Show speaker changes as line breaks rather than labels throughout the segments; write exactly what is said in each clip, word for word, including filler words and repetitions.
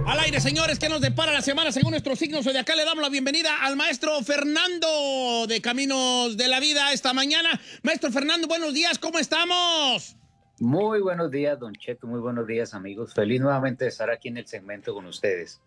Al aire, señores, ¿qué nos depara la semana según nuestros signos zodiacales? Le damos la bienvenida al maestro Fernando de Caminos de la Vida esta mañana. Maestro Fernando, buenos días, ¿cómo estamos?
Muy buenos días, don Cheto, muy buenos días, amigos. Feliz nuevamente de estar aquí en el segmento con ustedes.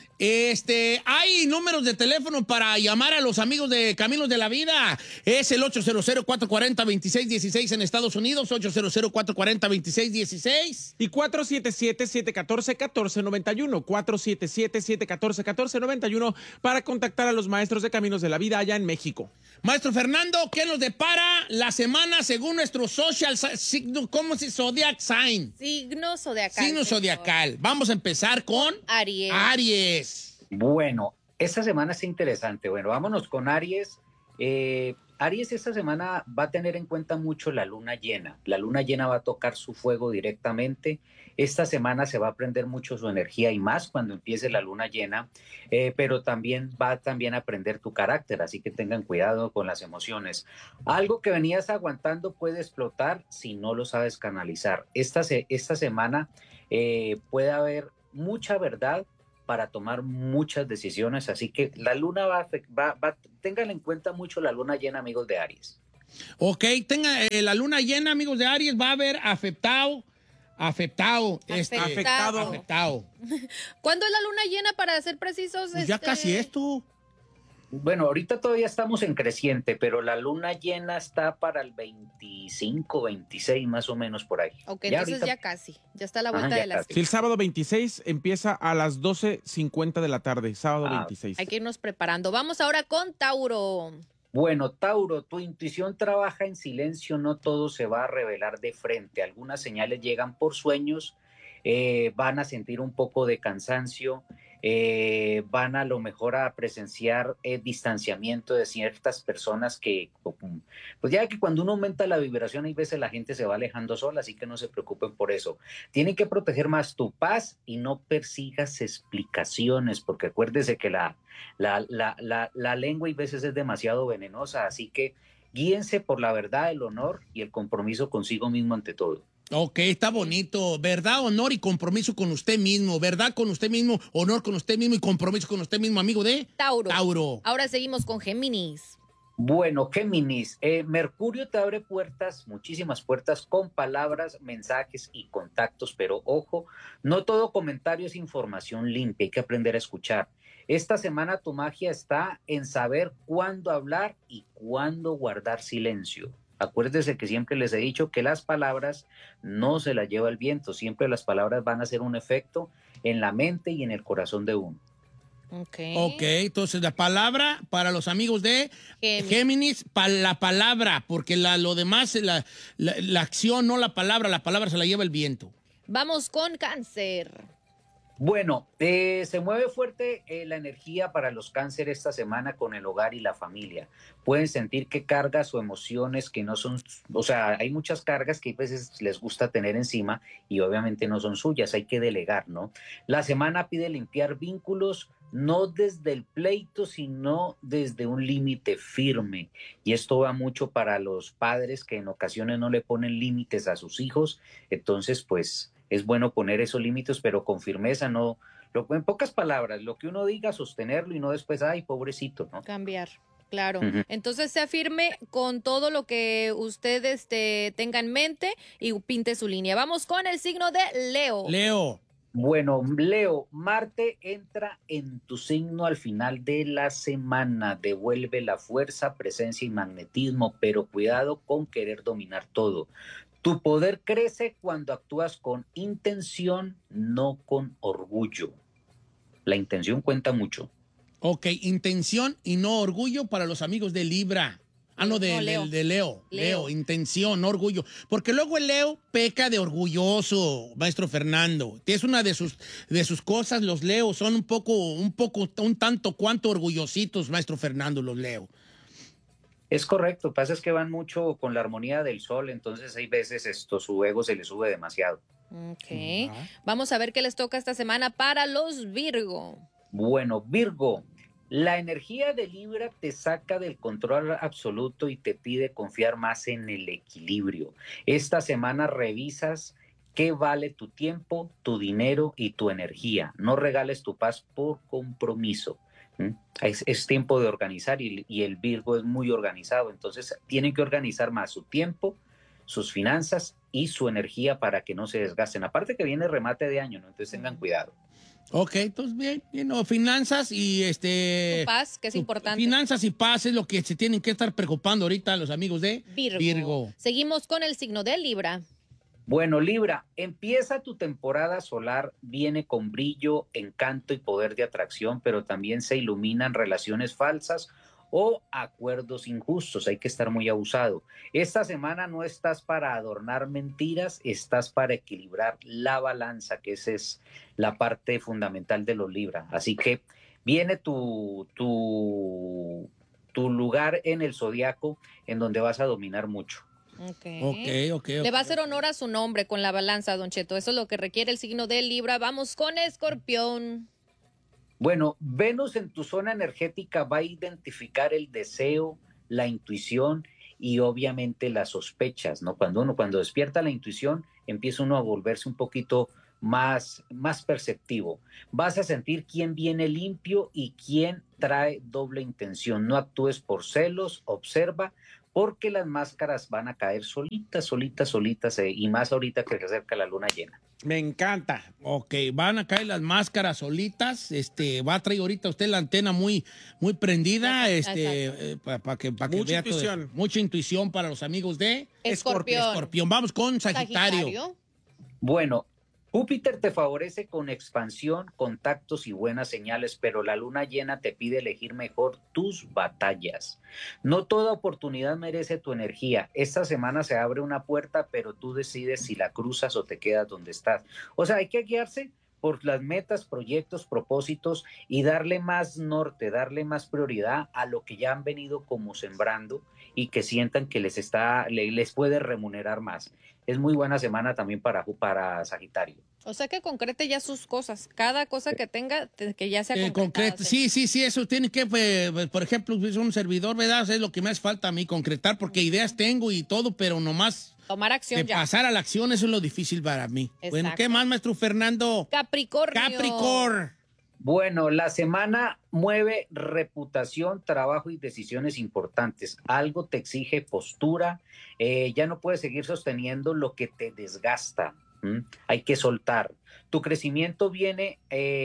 Este, hay números de teléfono para llamar a los amigos de Caminos de la Vida. Es el ocho cero cero, cuatro cuatro cero, dos seis uno seis en Estados Unidos, ocho cero cero, cuatro cuatro cero, dos seis uno seis.
Y cuatro siete siete, siete uno cuatro, uno cuatro nueve uno, cuatro siete siete, siete uno cuatro, uno cuatro nueve uno para contactar a los maestros de Caminos de la Vida allá en México.
Maestro Fernando, ¿qué nos depara la semana según nuestro social signo? ¿Cómo se zodiac sign?
Signo zodiacal.
Signo zodiacal. Vamos a empezar con
Aries.
Aries.
Bueno, esta semana es interesante. Bueno, vámonos con Aries. Eh, Aries esta semana va a tener en cuenta mucho la luna llena. La luna llena va a tocar su fuego directamente. Esta semana se va a prender mucho su energía y más cuando empiece la luna llena, eh, pero también va también a prender tu carácter, así que tengan cuidado con las emociones. Algo que venías aguantando puede explotar si no lo sabes canalizar. Esta, se, esta semana eh, puede haber mucha verdad para tomar muchas decisiones, así que la luna va, va, va tengan en cuenta mucho la luna llena, amigos de Aries.
Ok, tenga eh, la luna llena, amigos de Aries, va a haber afectado, afectado, este,
Afectado.
afectado.
¿Cuándo es la luna llena, para ser precisos?
Pues ya
este...
casi esto.
Bueno, ahorita todavía estamos en creciente, pero la luna llena está para el veinticinco, veintiséis más o menos por ahí.
Ok,
ya
entonces
ahorita...
ya casi, ya está a la vuelta
Ajá,
de las...
Si el sábado veintiséis empieza a las doce cincuenta de la tarde, sábado
Ah,
veintiséis.
Hay que irnos preparando. Vamos ahora con Tauro.
Bueno, Tauro, tu intuición trabaja en silencio, no todo se va a revelar de frente. Algunas señales llegan por sueños, eh, van a sentir un poco de cansancio, eh, van a lo mejor a presenciar eh, distanciamiento de ciertas personas que, pues ya que cuando uno aumenta la vibración, hay veces la gente se va alejando sola, así que no se preocupen por eso. Tienen que proteger más tu paz y no persigas explicaciones, porque acuérdese que la, la, la, la, la lengua hay veces es demasiado venenosa, así que guíense por la verdad, el honor y el compromiso consigo mismo ante todo.
Ok, está bonito. Verdad, honor y compromiso con usted mismo. Verdad con usted mismo, honor con usted mismo y compromiso con usted mismo, amigo de
Tauro.
Tauro.
Ahora seguimos con Géminis.
Bueno, Géminis, eh, Mercurio te abre puertas, muchísimas puertas con palabras, mensajes y contactos, pero ojo, no todo comentario es información limpia, hay que aprender a escuchar. Esta semana tu magia está en saber cuándo hablar y cuándo guardar silencio. Acuérdese que siempre les he dicho que las palabras no se las lleva el viento, siempre las palabras van a hacer un efecto en la mente y en el corazón de uno.
Ok.
Ok, entonces la palabra para los amigos de
Géminis.
Géminis, pa la palabra, porque la, lo demás, la, la, la acción, no la palabra, la palabra se la lleva el viento.
Vamos con Cáncer.
Bueno, eh, se mueve fuerte eh, la energía para los cáncer esta semana con el hogar y la familia. Pueden sentir que cargas o emociones que no son, o sea, hay muchas cargas que a veces les gusta tener encima y obviamente no son suyas, hay que delegar, ¿no? La semana pide limpiar vínculos, no desde el pleito, sino desde un límite firme. Y esto va mucho para los padres que en ocasiones no le ponen límites a sus hijos, entonces pues... es bueno poner esos límites, pero con firmeza, no, lo, en pocas palabras, lo que uno diga, sostenerlo y no después, ay, pobrecito, ¿no?
Cambiar, claro.
Uh-huh.
Entonces sea firme con todo lo que usted este, tenga en mente y pinte su línea. Vamos con el signo de Leo.
Leo.
Bueno, Leo, Marte entra en tu signo al final de la semana, devuelve la fuerza, presencia y magnetismo, pero cuidado con querer dominar todo. Tu poder crece cuando actúas con intención, no con orgullo. La intención cuenta mucho.
Ok, intención y no orgullo para los amigos de Libra. Ah, no, de,
no, Leo.
de, de Leo.
Leo.
Leo, intención, no orgullo. Porque luego el Leo peca de orgulloso, maestro Fernando. Es una de sus, de sus cosas, los Leos son un poco, un poco, un tanto cuanto orgullositos, maestro Fernando, los Leo.
Es correcto, pasa es que van mucho con la armonía del sol, entonces hay veces esto, su ego se le sube demasiado.
Ok, uh-huh. Vamos a ver qué les toca esta semana para los Virgo.
Bueno, Virgo, la energía de Libra te saca del control absoluto y te pide confiar más en el equilibrio. Esta semana revisas ¿Qué vale tu tiempo, tu dinero y tu energía? No regales tu paz por compromiso. ¿Mm? Es, es tiempo de organizar y, y el Virgo es muy organizado, entonces tienen que organizar más su tiempo, sus finanzas y su energía para que no se desgasten. Aparte que viene remate de año, ¿no? Entonces tengan cuidado.
Ok, entonces bien, bien, no, finanzas y este...
Tu paz, que es
tu-
importante.
Finanzas y paz es lo que se tienen que estar preocupando ahorita los amigos de
Virgo.
Virgo.
Seguimos con el signo de Libra.
Bueno, Libra, empieza tu temporada solar, viene con brillo, encanto y poder de atracción, pero también se iluminan relaciones falsas o acuerdos injustos. Hay que estar muy abusado. Esta semana no estás para adornar mentiras, estás para equilibrar la balanza, que esa es la parte fundamental de los Libra. Así que viene tu, tu, tu lugar en el zodiaco en donde vas a dominar mucho.
Okay.
Ok, ok.
Le va a
ok.
hacer honor a su nombre con la balanza, Don Cheto. Eso es lo que requiere el signo de Libra. Vamos con Escorpión.
Bueno, Venus en tu zona energética va a identificar el deseo, la intuición y obviamente las sospechas, ¿no? Cuando uno, cuando despierta la intuición, empieza uno a volverse un poquito más, más perceptivo. Vas a sentir quién viene limpio y quién trae doble intención. No actúes por celos, observa, porque las máscaras van a caer solitas, solitas, solitas, eh, y más ahorita que se acerca la luna llena.
Me encanta.
Ok, van a caer las máscaras solitas. Este, va a traer ahorita usted la antena muy, muy prendida,
Exacto,
este,
exacto.
eh, para pa que, pa que
Mucha
vea todo
intuición.
eso. Mucha intuición para los amigos de
Escorpión.
Escorpión. Vamos con Sagitario.
Bueno, Júpiter te favorece con expansión, contactos y buenas señales, pero la luna llena te pide elegir mejor tus batallas. No toda oportunidad merece tu energía. Esta semana se abre una puerta, pero tú decides si la cruzas o te quedas donde estás. O sea, hay que guiarse por las metas, proyectos, propósitos y darle más norte, darle más prioridad a lo que ya han venido como sembrando y que sientan que les está, les puede remunerar más. Es muy buena semana también para, para Sagitario.
O sea que concrete ya sus cosas. Cada cosa que tenga, te- que ya sea
Eh,
concretada,
concreto.
sí.
Sí, sí, sí, eso tiene que, pues, por ejemplo, es un servidor, ¿verdad? Es lo que me hace falta a mí, concretar, porque ideas tengo y todo, pero nomás
Tomar acción
de
ya.
pasar a la acción, eso es lo difícil para mí.
Exacto.
Bueno, ¿qué más, maestro Fernando?
Capricornio.
Capricornio.
Bueno, la semana mueve reputación, trabajo y decisiones importantes. Algo te exige postura, eh, ya no puedes seguir sosteniendo lo que te desgasta. ¿Mm? Hay que soltar. Tu crecimiento viene,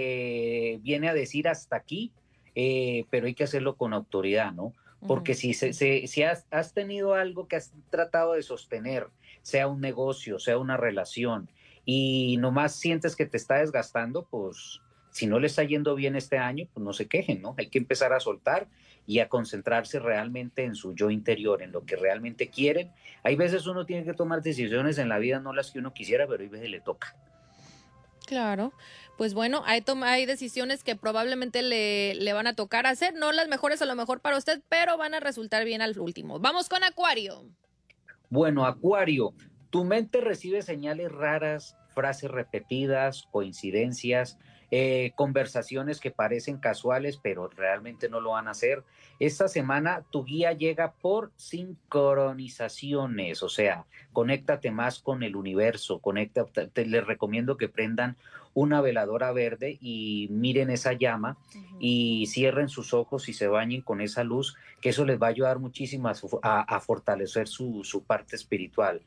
eh, viene a decir hasta aquí, eh, pero hay que hacerlo con autoridad, ¿no? Porque
Ujú.
si, se, se- si has, has tenido algo que has tratado de sostener, sea un negocio, sea una relación, y nomás sientes que te está desgastando, pues si no le está yendo bien este año, pues no se quejen, ¿no? Hay que empezar a soltar y a concentrarse realmente en su yo interior, en lo que realmente quieren. Hay veces uno tiene que tomar decisiones en la vida, no las que uno quisiera, pero hay veces le toca.
Claro, pues bueno, hay, tom- hay decisiones que probablemente le, le van a tocar hacer, no las mejores a lo mejor para usted, pero van a resultar bien al último. Vamos con Acuario.
Bueno, Acuario, tu mente recibe señales raras, frases repetidas, coincidencias, eh, conversaciones que parecen casuales, pero realmente no lo van a hacer. Esta semana tu guía llega por sincronizaciones, o sea, conéctate más con el universo, conecta, te, les recomiendo que prendan una veladora verde y miren esa llama y cierren sus ojos y se bañen con esa luz, que eso les va a ayudar muchísimo a, su- a- a fortalecer su, su parte espiritual.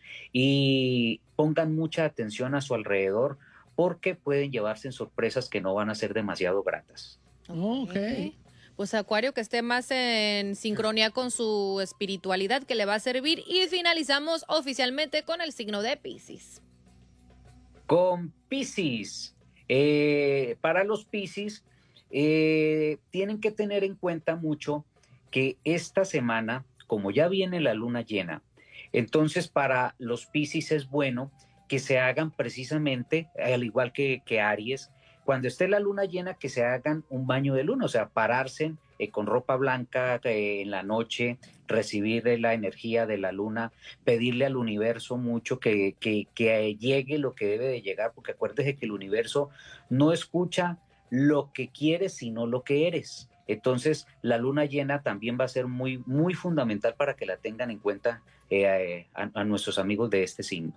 Y pongan mucha atención a su alrededor porque pueden llevarse en sorpresas que no van a ser demasiado gratas.
Ok.
Pues Acuario, que esté más en sincronía con su espiritualidad, que le va a servir. Y finalizamos oficialmente con el signo de Piscis.
Con Piscis, eh, para los Piscis, eh, tienen que tener en cuenta mucho que esta semana, como ya viene la luna llena, entonces para los Piscis es bueno que se hagan precisamente, al igual que, que Aries, cuando esté la luna llena, que se hagan un baño de luna, o sea, pararse eh, con ropa blanca eh, en la noche, recibir eh, la energía de la luna, pedirle al universo mucho que, que, que llegue lo que debe de llegar, porque acuérdese que el universo no escucha lo que quieres, sino lo que eres. Entonces, la luna llena también va a ser muy, muy fundamental para que la tengan en cuenta eh, a, a nuestros amigos de este signo.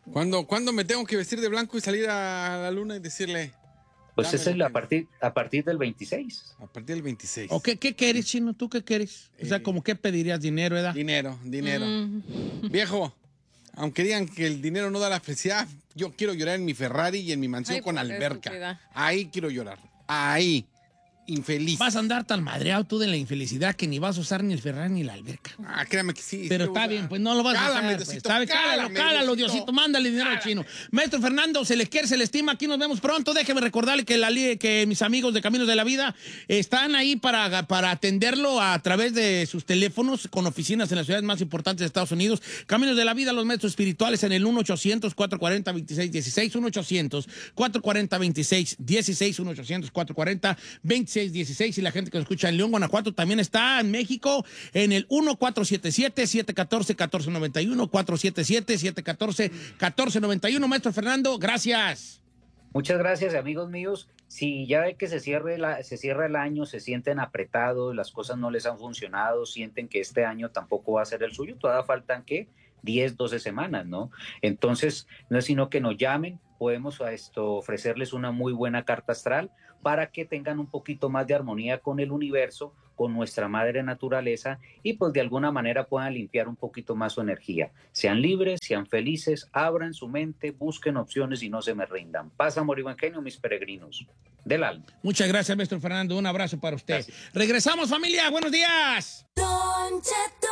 ¿Cuándo, ¿Cuándo me tengo que vestir de blanco y salir a la luna y decirle?
Pues ese es a partir, a partir del veintiséis.
A partir del veintiséis.
¿O qué, qué quieres, Chino? ¿Tú qué quieres? O sea,
Eh,
¿como qué pedirías? ¿Dinero, edad?
Dinero, dinero.
Mm.
Viejo, aunque digan que el dinero no da la felicidad, yo quiero llorar en mi Ferrari y en mi mansión
Ay,
con
por qué
alberca.
estúpida.
Ahí quiero llorar. Ahí. Infeliz.
Vas a andar tan madreado tú de la infelicidad que ni vas a usar ni el Ferrari ni la alberca.
Ah, créame que sí.
Pero
sí,
está
o sea,
bien, pues no lo vas a
cálame,
usar. Pues,
Diosito,
¿sabe? Cálalo,
cálame,
cálalo,
Diosito.
Diosito, mándale dinero al Chino. Maestro Fernando, se le quiere, se le estima, aquí nos vemos pronto. Déjeme recordarle que, la, li- que mis amigos de Caminos de la Vida están ahí para, para atenderlo a través de sus teléfonos con oficinas en las ciudades más importantes de Estados Unidos. Caminos de la Vida, los maestros espirituales en el uno ochocientos, cuatrocientos cuarenta, veintiséis dieciséis, uno ochocientos, cuatrocientos cuarenta, veintiséis dieciséis, uno ochocientos, cuatrocientos cuarenta, veintiséis dieciséis. Y la gente que nos escucha en León, Guanajuato, también está en México en el uno cuatro siete siete, siete uno cuatro, uno cuatro nueve uno, cuatro siete siete, siete uno cuatro, uno cuatro nueve uno. Maestro Fernando, gracias.
Muchas gracias, amigos míos. Si ya ve que se, cierre la, se cierra el año, se sienten apretados, las cosas no les han funcionado, sienten que este año tampoco va a ser el suyo, todavía faltan, ¿qué? diez, doce semanas, ¿no? Entonces, no es sino que nos llamen, podemos a esto ofrecerles una muy buena carta astral para que tengan un poquito más de armonía con el universo, con nuestra madre naturaleza y pues de alguna manera puedan limpiar un poquito más su energía. Sean libres, sean felices, abran su mente, busquen opciones y no se me rindan. Paz, amor y buen genio, mis peregrinos del alma.
Muchas gracias, maestro Fernando. Un abrazo para usted.
Gracias.
Regresamos, familia. Buenos días.
Don Cheto.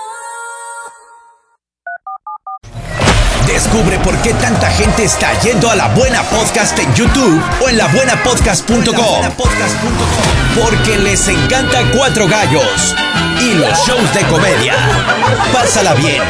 Descubre por qué tanta gente está yendo a La Buena Podcast en YouTube o en la buena podcast punto com. Porque les encanta Cuatro Gallos y los shows de comedia. Pásala bien,